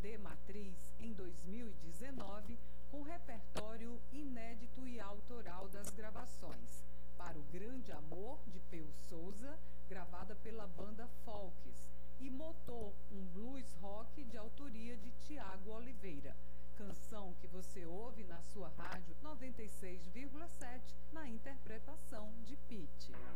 CD Matriz em 2019 com repertório inédito e autoral das gravações. Para o Grande Amor, de Peu Souza, gravada pela banda Folks, e Motor, um blues rock de autoria de Tiago Oliveira. Canção que você ouve na sua rádio 96,7 na interpretação de Pitty.